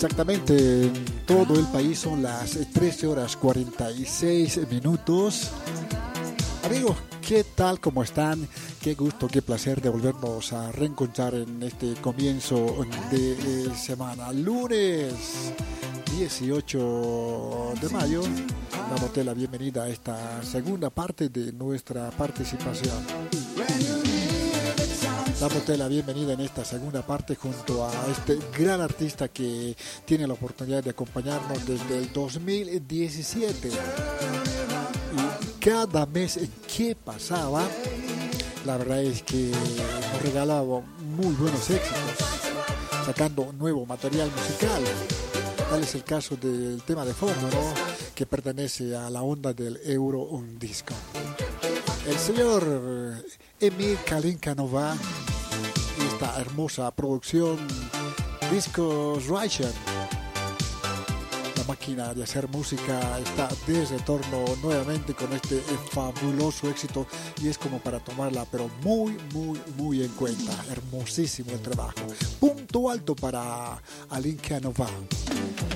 Exactamente, en todo el país son las 13 horas 46 minutos. Amigos, ¿qué tal? ¿Cómo están? Qué gusto, qué placer de volvernos a reencontrar en este comienzo de semana. Lunes 18 de mayo, dándote la bienvenida a esta segunda parte de nuestra participación. Dándote la bienvenida en esta segunda parte junto a este gran artista que tiene la oportunidad de acompañarnos desde el 2017. Y cada mes que pasaba, la verdad es que nos regalaba muy buenos éxitos, sacando nuevo material musical. Tal es el caso del tema de fondo, ¿no?, que pertenece a la onda del Euro Disco. El señor Emil Kalinkanova y esta hermosa producción Discos Reicher. La máquina de hacer música está de retorno nuevamente con este fabuloso éxito y es como para tomarla pero muy en cuenta. Hermosísimo el trabajo. Punto alto para Kalinkanova.